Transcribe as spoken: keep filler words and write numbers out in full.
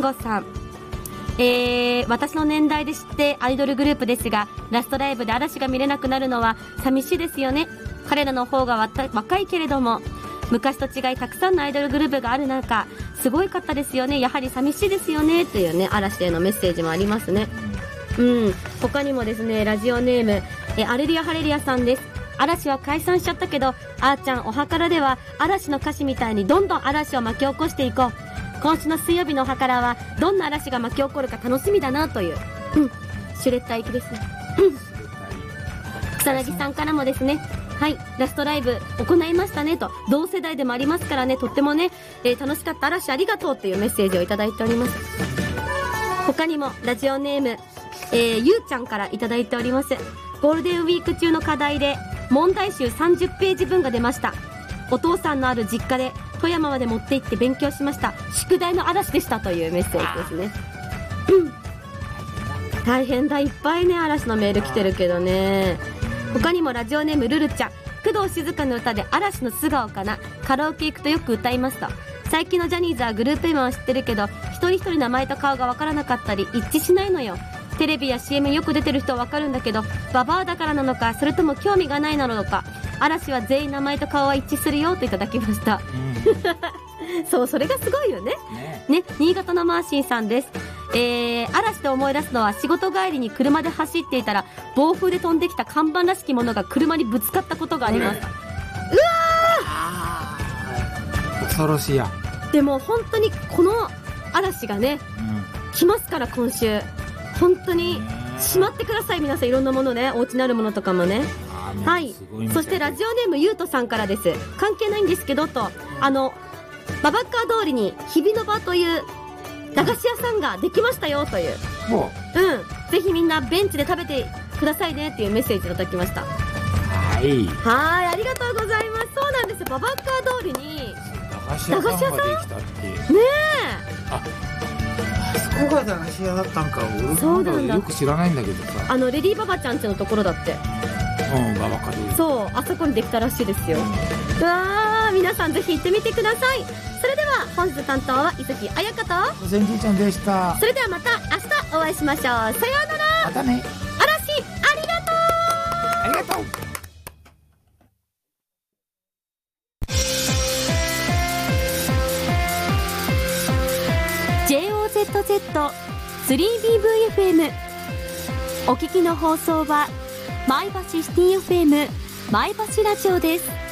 ゴさん、えー、私の年代で知ってアイドルグループですが、ラストライブで嵐が見れなくなるのは寂しいですよね。彼らの方が若いけれども、昔と違いたくさんのアイドルグループがある中、すごいかったですよね。やはり寂しいですよね、というね、嵐へのメッセージもありますね。うん、他にもですね、ラジオネームえアレリアハレリアさんです。嵐は解散しちゃったけど、あーちゃんおはからでは嵐の歌詞みたいにどんどん嵐を巻き起こしていこう。今週の水曜日のおはからはどんな嵐が巻き起こるか楽しみだなという、うん、シュレッダー行きですね、うん、草薙さんからもですね、はい、ラストライブ行いましたねと、同世代でもありますからね、とってもね、えー、楽しかった、嵐ありがとうというメッセージをいただいております。他にもラジオネーム、えー、ゆうちゃんからいただいております。ゴールデンウィーク中の課題で問題集さんじゅっページ分が出ました。お父さんのある実家で富山まで持って行って勉強しました。宿題の嵐でしたというメッセージですね。うん、大変だ、いっぱいね嵐のメール来てるけどね。他にもラジオネームルルちゃん、工藤静香の歌で嵐の素顔かな、カラオケ行くとよく歌いますと。最近のジャニーズはグループ名は知ってるけど、一人一人名前と顔がわからなかったり一致しないのよ。テレビや シーエム によく出てる人はわかるんだけど、ババアだからなのか、それとも興味がないなのか、嵐は全員名前と顔は一致するよといただきました、うん、そうそれがすごいよね。ね、新潟のマーシーさんです。えー、嵐で思い出すのは、仕事帰りに車で走っていたら暴風で飛んできた看板らしきものが車にぶつかったことがあります、うん、うわー恐ろしいや。 でも本当にこの嵐がね、うん、来ますから今週本当にしまってください皆さん、いろんなものね、お家にあるものとかもね。はい、そしてラジオネームゆうとさんからです。関係ないんですけどと、あのババッカー通りに日比の場という駄菓子屋さんができましたよという、うん、ぜひみんなベンチで食べてくださいねっていうメッセージいただきました。 はいはい、ありがとうございます。そうなんですよ、ババッカー通りに駄菓子屋さんができたってねえ、あここが駄菓子屋だったんか。俺そうなんだ、 よく知らないんだけどさ、 あのレディーババちゃんちのところだって、 うん、ババカで、 そうあそこにできたらしいですよ、うん、うわー、皆さんぜひ行ってみてください。それでは本日担当は伊崎彩香とおせんじいちゃんでした。 それではまた明日お会いしましょう。さようなら。 またね。 嵐ありがとう。 ありがとう。 ジェイオーゼットゼットスリービーブイエフエム お聞きの放送は前橋シティ エフエム 前橋ラジオです。